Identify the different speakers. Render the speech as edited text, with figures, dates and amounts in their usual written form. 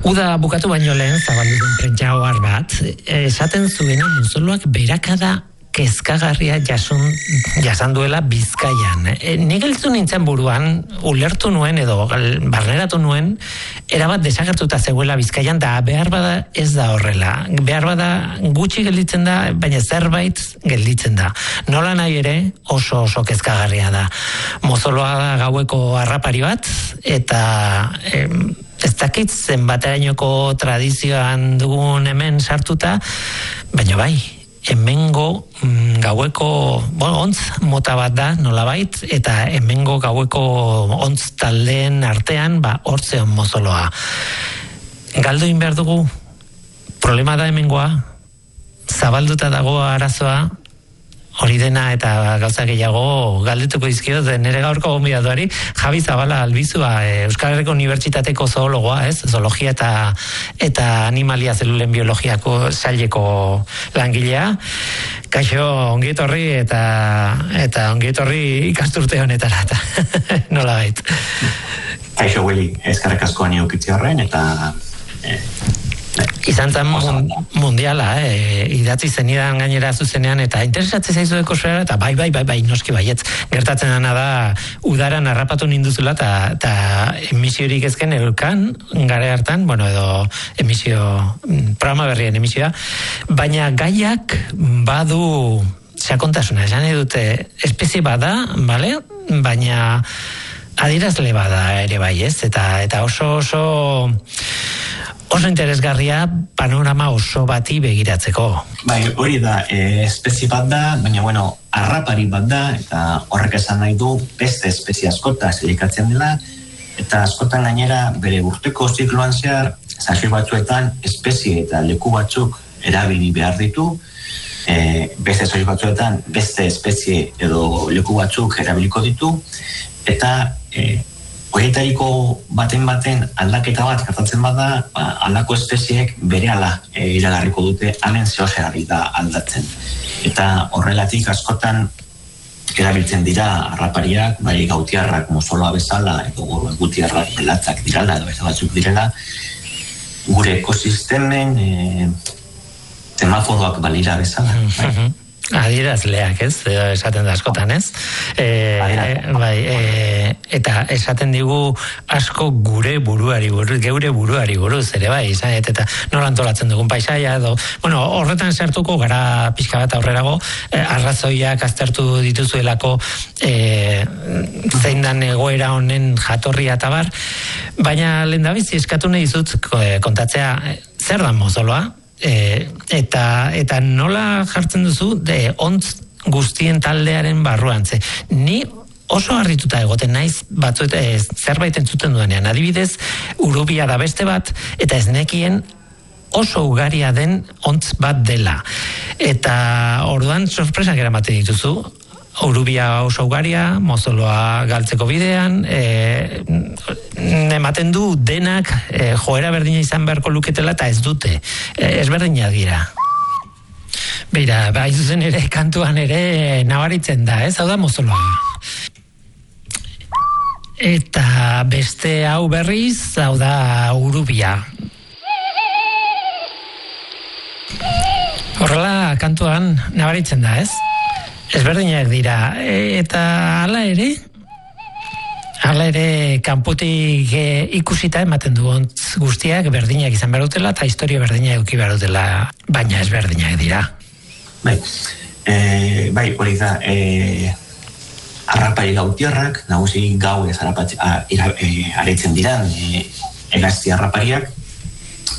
Speaker 1: Uda bukatu baino lehen zabaldu den prentsa ohar bat, esaten zuen mozoloak berakada kezkagarria jasan duela Bizkaian. Nik gelditu nintzen buruan, ulertu nuen edo barneratu nuen, erabat desagertuta zegoela Bizkaian, da behar bada ez da horrela. Behar bada gutxi gelditzen da, baina zerbait gelditzen da. Nola nahi ere oso kezkagarria da. Mozoloa da gaueko harrapari bat, eta ez dakit zenbaterainoko tradizioan dugun hemen sartuta, baina bai, hemengo gaueko ontz mota bat da nolabait, eta hemengo gaueko ontz taldeen artean hortzeon mozoloa. Galdu egin behar dugu, problema da hemengoa, zabalduta dago arazoa, hori dena eta gauza gehiago galdetuko dizkio nire gaurko gonbidatuari Javi Zabala Albizua, Euskal Herriko Unibertsitateko zoologoa, zoologia eta animalia zelulen biologiako saileko langilea. Kaixo, ongi etorri eta ongi etorri ikasturte honetara eta nola bait.
Speaker 2: Kaixo, Willy, eskerrik asko ani ukitzi horren eta
Speaker 1: izan zen mundiala, idatzi zenidan gainera zuzenean, eta interesatzen zaizueko zuera, eta bai, noski baietz. Gertatzen dena da, udaran harrapatu ninduzula, eta emisiorik ezken elkan, gare hartan, edo programa berrien emisioa, baina gaiak badu sakontasuna, esan edute, espezie bada, bale? Baina adierazle bada ere bai, ez? Eta oso interesgarria panorama oso bati begiratzeko.
Speaker 2: Bai, hori da, espezie bat da, baina harrapari bat da, eta horrek esan nahi du beste espezie askota zelikatzen dela, eta askotan gainera bere urteko zikloan zehar, sasoi batzuetan espezie eta leku batzuk erabili behar ditu, beste sasoi batzuetan beste espezie edo leku batzuk erabiliko ditu, eta horietariko baten aldaketa bat gertatzen bada, aldako espezieek berehala iragarriko dute hemen zeozer da aldatzen. Eta horrelatik askotan erabiltzen dira harrapariak, bai gautiarrak mozoloa bezala, edo gutiarrak belatzak dirala, edo beste batzuk direla, gure ekosistemen semaforoak balira bezala.
Speaker 1: Adierazleak, ez? Esaten da askotan, ez? Eta esaten digu asko geure buruari buruz, ere bai, eta nola antolatzen dugun paisaia, edo, horretan sartuko gara pixka bat aurrerago, arrazoiak aztertu dituzuelako zein dan egoera honen jatorria eta bar, baina lehendabizi eskatu nahi dizut kontatzea zer da mozoloa, eta nola jartzen duzu ontz guztien taldearen barruan. Ni oso harrituta egoten naiz zerbait entzuten duenean. Adibidez, urubia da beste bat, eta ez nekien oso ugaria den ontz bat dela. Eta orduan sorpresak eramaten dituzu. Urubia oso ugaria, mozoloa galtzeko bidean, ematen du denak joera berdina izan beharko luketela eta ez dute, ezberdinak dira. Beira, bai zuzen ere kantuan ere nabaritzen da, ez? Hau da mozoloa. Eta beste hau berriz, hau da urubia. Horrela kantuan nabaritzen da, ez? Ezberdinak dira, eta hala ere kanpotik ikusita ematen du ontz guztiak berdinak izan behar dutela eta historia berdinak eduki behar dutela, baina ezberdinak dira.
Speaker 2: Bai, hori da, harrapari gautiarrak, nagusi gau ez areitzen diran, egazti harrapariak,